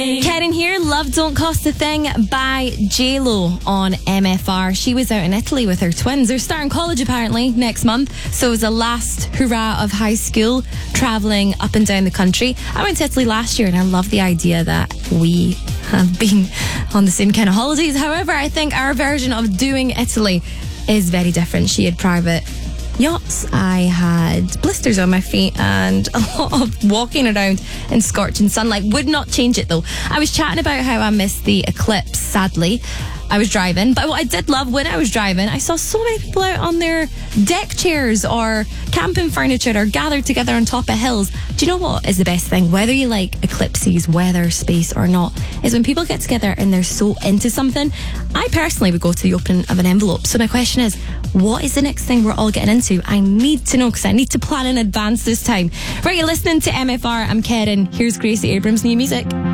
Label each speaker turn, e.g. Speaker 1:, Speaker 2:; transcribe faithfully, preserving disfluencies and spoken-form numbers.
Speaker 1: Karen here, Love Don't Cost a Thing by J-Lo on M F R. She was out in Italy with her twins. They're starting college apparently next month, so it was the last hurrah of high school, travelling up and down the country. I went to Italy last year and I love the idea that we have been on the same kind of holidays. However, I think our version of doing Italy is very different. She had private yachts, I had blisters on my feet and a lot of walking around in scorching sunlight. Would not change it though. I was chatting about how I missed the eclipse, sadly. I was driving, but what I did love when I was driving, I saw so many people out on their deck chairs or camping furniture or gathered together on top of hills. Do you know what is the best thing? Whether you like eclipses, weather, space or not, is when people get together and they're so into something. I personally would go to the opening of an envelope. So my question is, what is the next thing we're all getting into? I need to know because I need to plan in advance this time. Right, you're listening to M F R. I'm Karen. Here's Gracie Abrams' new music.